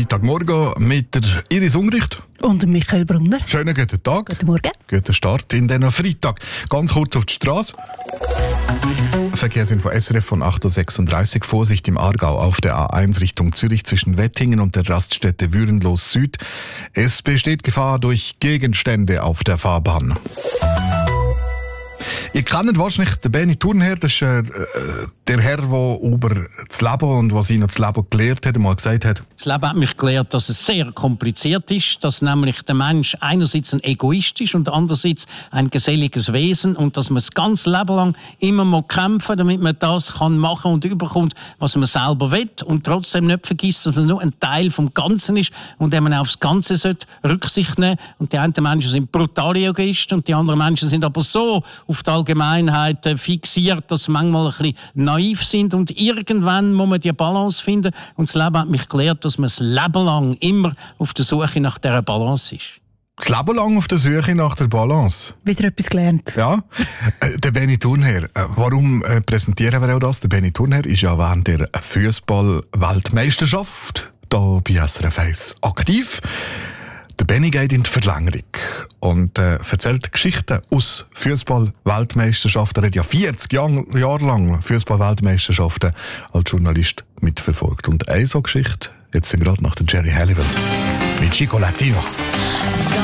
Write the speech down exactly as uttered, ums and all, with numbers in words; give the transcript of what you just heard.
Freitagmorgen mit der Iris Ungricht. Und Michael Brunner. Schönen guten Tag. Guten Morgen. Guten Start in diesen Freitag. Ganz kurz auf die Straße. Verkehrsinfo S R F von acht Uhr sechsunddreißig. Vorsicht im Aargau auf der A eins Richtung Zürich zwischen Wettingen und der Raststätte Würenlos Süd. Es besteht Gefahr durch Gegenstände auf der Fahrbahn. Ihr kennt wahrscheinlich den Benny Thurnherr, das ist äh, der Herr, der über das Leben und was ihn das Leben gelehrt hat, mal gesagt hat. Das Leben hat mich gelehrt, dass es sehr kompliziert ist, dass nämlich der Mensch einerseits ein Egoist ist und andererseits ein geselliges Wesen und dass man das ganze Leben lang immer mal kämpfen, damit man das kann machen und überkommt, was man selber will und trotzdem nicht vergisst, dass man nur ein Teil vom Ganzen ist und dass man aufs Ganze sollte Rücksicht nehmen. Und die einen Menschen sind brutale Egoisten und die anderen Menschen sind aber so auf die Allgemeinheit fixiert, dass sie manchmal ein bisschen naiv sind und irgendwann muss man die Balance finden und das Leben hat mich gelehrt, dass man das Leben lang immer auf der Suche nach dieser Balance ist. Das Leben lang auf der Suche nach der Balance. Wieder etwas gelernt. Ja, äh, der Benny Thurnherr. Äh, warum äh, präsentieren wir auch das? Der Benny Thurnherr ist ja während der Fußball-Weltmeisterschaft da bei S R F eins aktiv. Der Benny geht in die Verlängerung und äh, erzählt Geschichten aus Fußball-Weltmeisterschaften. Er hat ja vierzig Jahre, Jahre lang Fußball-Weltmeisterschaften als Journalist mitverfolgt. Und eine so Geschichte, jetzt sind gerade nach der Jerry Halliwell mit Chico Latino.